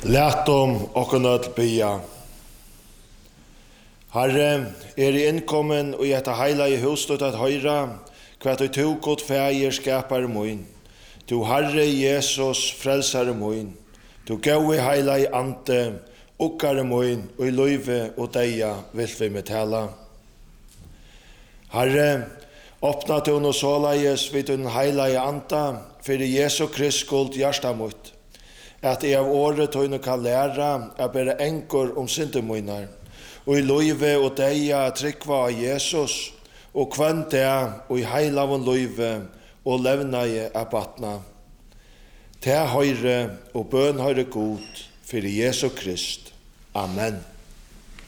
Lætum okkur bia. Herre, I innkommen og etta heila I husstøtt at høyra, hva du tog godt fægir skapar moin. Du Herre Jesus frelsar moin. Du gau I heila I ante, okkar moin, og I løyve og deia vil vi med tala. Herre, åpna du no såleis vid den heila I anta, fyrir Jesu Krist skuld hjärsta mot. At I av året tøyne kan læra at bære enkor syndemoinar, og I løyve og deia trykva av Jesus, og kvann det og I heilavon løyve og levnaie av batna. Te høyre og bøn høyre god fyrir Jesu Krist. Amen.